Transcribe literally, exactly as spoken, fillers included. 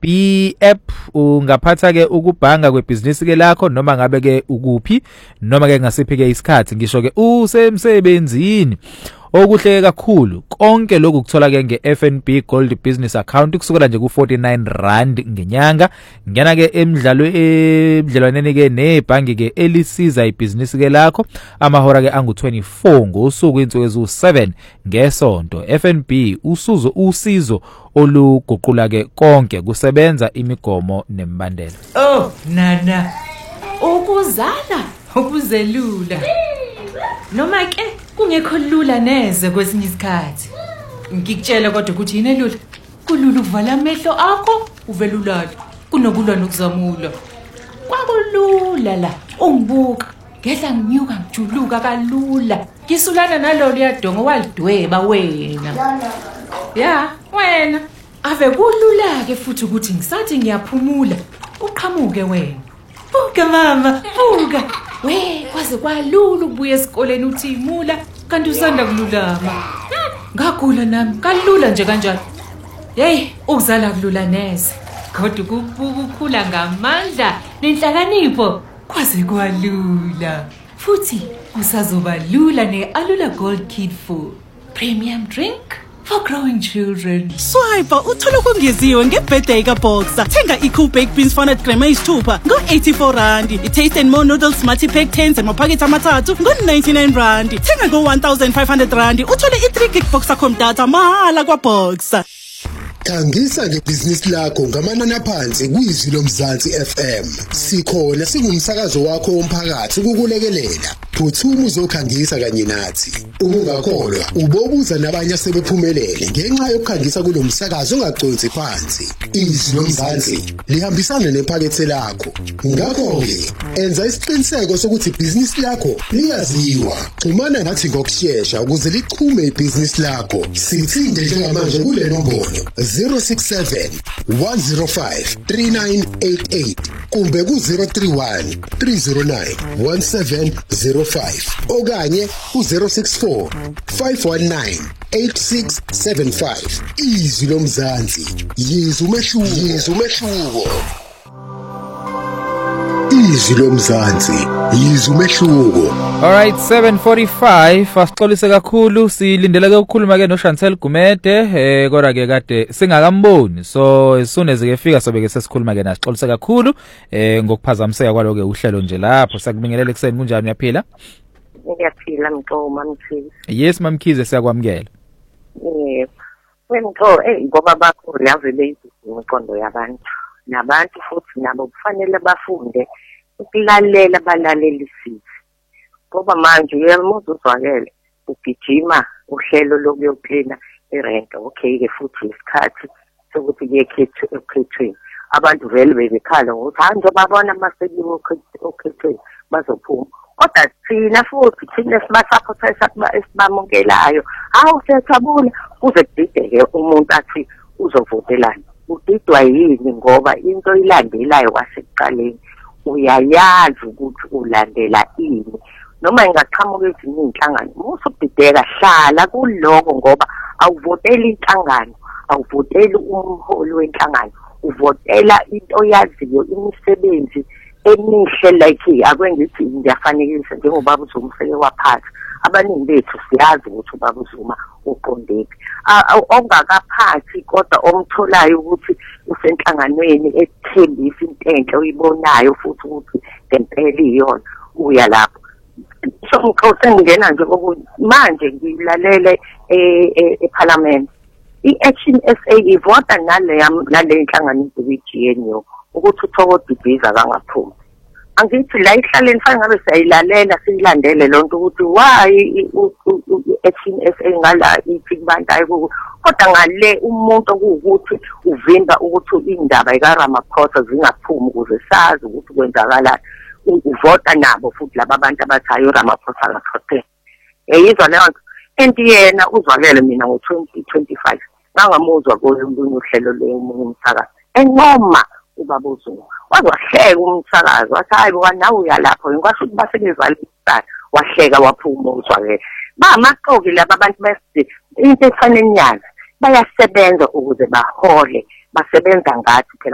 B app ungaphatha ke ukubhanga kwebhizinisi ke lakho noma ngabe ke ukuphi noma ke ngasiphi ke isikhathi ngisho ke usemsebenzini. Okuhle kakhulu konke lokhu kuthola ke nge-F N B Gold Business Account kusukela nje ku forty-nine rand ngenyanga. Ngena ke emidlalo emidlalwaneni ke nebhangi ke elisiza ibhizinisi ke lakho amahora ke angu twenty-four ngosuku insuku ezu seven ngesonto. F N B usuzo usizo oluguqula ke konke kusebenza imigomo nemibandela. Oh nana ukuzala ukuzelula noma ke kungekho lula neze kwesinye isikhathi. Ngikutshela kodwa ukuthi yini elula? Kulula ukuvala amehlo akho uvelulala kunokulwa nokuzamula. Kwakulula la ungibuka ngehla nginyuka ngijuluka kalula. Ngisulana nalo liyadonga walidweba wena. Ya wena ave kulula ke futhi ukuthi ngisathi ngiyaphumula uqhamuke wena. Buka mama buka. We kwaze kwalula ubuye esikoleni uthimula kanti usanda kululama. Ngagula nami kalula nje kanjalo. Hey ukuzala kulula neze kodwa ukukhula ngamandla nenhlakanipho kwaze kwalula. Futhi kusazoba lula neAlula Gold Kid Food premium drink for growing children. Swipe uthola kongeziwe ngebirthday kaBoxer. Thenga iCool Baked Beans four hundred grams eyisithupha ngo eighty-four rand. iTaste and More Noodles Smarty Pack tens amaphakethe amathathu ngo ninety-nine rand. Thenga ngo one thousand five hundred rand uthole i-three gig Boxer com data mahala kwaBoxer. Khangisa ngebhizinisi lakho ngamanani aphansi kwizwi lomzansi F M. Sikhona singumsakazo wakho womphakathi ukukulekelela. Phuthuma uzokhangisa kanye nathi. Ungakholwa ubobuza nabanye asebephumelele ngenxa yokukhangisa kulomsakazo ungagconsi phansi. Izwi lomzansi lihambisana nephakethe lakho. Ngakho ke enza isiqiniseko sokuthi ibhizinisi lakho liyaziwa. Xhumana nathi ngokusheshsha ukuze lichume ibhizinisi lakho. Sithinde njengamanje kule nombolo zero six seven one zero five three nine eight eight kumbe ku zero three one three zero nine one seven zero five okanye ku zero six four five one nine eight six seven five. Izwi lomzansi yizwe umehluko yizwe umehluko. Izwi lomzansi yizwe umehluko. Alright, seven forty-five asixolise kakhulu silindele ke ukukhuluma ke no Chantel Gumede eh kodwa ke kade singakamboni so as soon as ke fika sobe ke sesikhuluma ke nasixolise kakhulu eh ngokuphazamiseka kwaloke uhlelo nje lapho sakubingelele kuseni kunjani uyaphila? Ngiyaphila mnto mamkhize. Yes mamkhize siyakwamukela. Yebo. Wemtho eh ngoba bakho yavele iziqondo yabantu nabantu futhi nabo kufanele bafunde ukulalela balalelisize. Ngoba manje uyamuzwa uzwakele ugijima uhlelo lokuyoplana irent okay ke futhi isikhathi sokuthi kuyekhethu ekhethweni abantu vele bebekhala ukuthi ha nje babona amasekiwe okhethweni bazophuma kodwa thina futhi thina sibasaphotha esibamukelayo hawu siyajabula kuze kudideke umuntu athi uzovotelana udidwa yini ngoba into ilandelayo kwasekuqaleni uyayazi ukuthi ulandela ini noma ingaqhamuka ezinye inhlangano musubhideka hlala kuloko ngoba awuvoteli inhlangano awuvoteli umholi wenhlangano uvotela into oyaziyo imisebenzi emihle like akwengithi ngiyafanekisa njengoba uzumseke waphatha abaningi bethu siyazi ukuthi ubaba uzuma uqondeki ongakaphathi kodwa omtholayo ukuthi usenhlanganweni ethembisa into enhle uyibonayo futhi ukuthi ngempela iyona uya lapho so ngikho ngena nje manje ngilalele eParliament iAction S A ivota nale nale inhlangano iGG N yo ukuthi uThoko Dibiza kangaphumi angithi la ihlaleni fanele ngabe siyayilalela siyilandele lonto ukuthi why iAction S A ngala ithi kubantayo kodwa ngale umuntu okuwukuthi uvimba ukuthi indaba ikaRamaphosa zingaphumi ukuze sazi ukuthi kwenzakalani uvota nabo futhi laba abantu abathayo Ramaphosa akaphothe eyizwa leyo enti yena uzwakele mina ngo twenty twenty-five ngangamuzwa kolunye uhlelo lomunye umsakazi enqoma ubaba uZuma wazohleka umsakazi wathi hayi bona nawe uyalapho ngikwasho ukuthi basekezalisa wahleka waphuma uzwakele bamaqoki laba abantu bese into efanele nyazi bayasebenza ukuze bahole basebenza ngathi phela